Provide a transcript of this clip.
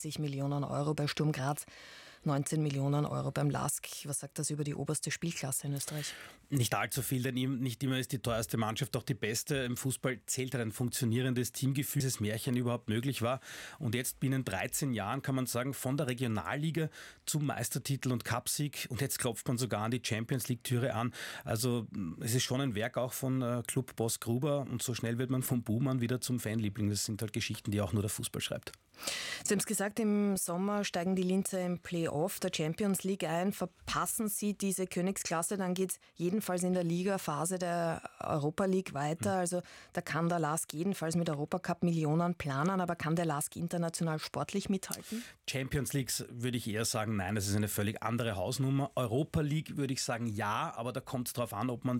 Millionen Euro bei Sturm Graz, 19 Millionen Euro beim LASK. Was sagt das über die oberste Spielklasse in Österreich? Nicht allzu viel, denn nicht immer ist die teuerste Mannschaft auch die beste. Im Fußball zählt ein funktionierendes Teamgefühl, das Märchen überhaupt möglich war. Und jetzt binnen 13 Jahren kann man sagen, von der Regionalliga zum Meistertitel und Cupsieg. Und jetzt klopft man sogar an die Champions-League-Türe an. Also es ist schon ein Werk auch von Clubboss Gruber. Und so schnell wird man vom Buhmann wieder zum Fanliebling. Das sind halt Geschichten, die auch nur der Fußball schreibt. Sie haben es gesagt, im Sommer steigen die Linzer im Play-Off der Champions League ein. Verpassen Sie diese Königsklasse, dann geht es jedenfalls in der Liga-Phase der Europa League weiter. Also da kann der LASK jedenfalls mit Europacup Millionen planen, aber kann der LASK international sportlich mithalten? Champions Leagues würde ich eher sagen, nein, das ist eine völlig andere Hausnummer. Europa League würde ich sagen, ja, aber da kommt es darauf an, ob man